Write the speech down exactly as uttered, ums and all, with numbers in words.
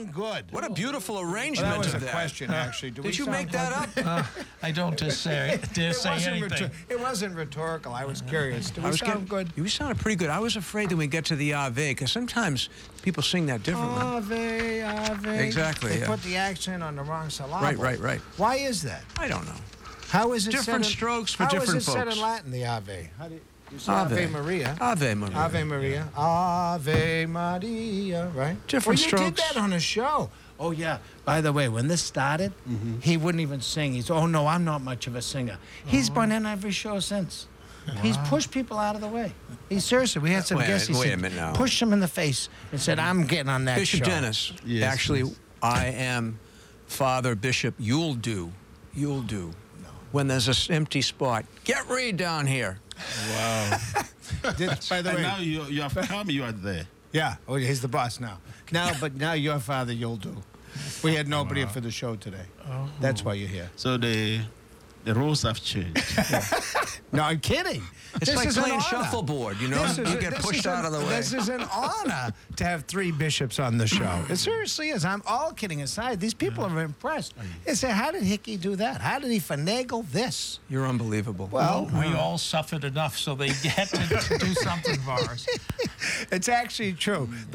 sound good. What a beautiful Well, arrangement that was of a that. question, actually. Do we Did you sound make that good? up? Uh, I don't dare say, dare It say wasn't, anything. rhetor- it wasn't rhetorical. I was curious. Do we I was sound getting- good? You sounded pretty good. I was afraid that we'd get to the Ave, because sometimes people sing that differently. Ave, Ave. Exactly, They yeah. put the accent on the wrong syllable. Right, right, right. Why is that? I don't know. How is it Different said in, strokes for how different is it said folks. in Latin, the Ave? How do you, you say Ave. Ave Maria? Ave Maria. Ave Maria. Ave Maria, right? Different well, you strokes. did that on a show. Oh, yeah. By the way, when this started, he wouldn't even sing. He's, oh, no, I'm not much of a singer. He's been in every show since. He's pushed people out of the way. He seriously, we had some Wait a guests. He minute, wait said, a minute now. pushed him in the face and said, I'm getting on that Bishop show. Dennis. Yes, Actually, yes. I am Father Bishop You'll do. You'll do. When there's an empty spot, get Reed down here. Wow. Did- by the And way, now you, you have come, you are there. yeah. Oh, he's the boss now. Now, but now your father, you'll do. We had nobody for the show today. That's why you're here. So the the rules have changed. No, I'm kidding. It's This like is an playing honor. shuffleboard, you know? This is You a- get this pushed is out an- of the way. This is an honor to have three bishops on the show. It seriously is. I'm all kidding aside. These people are impressed. They say, how did Hickey do that? How did he finagle this? You're unbelievable. Well, We all suffered enough, so they get to, to do something for us. it's actually true.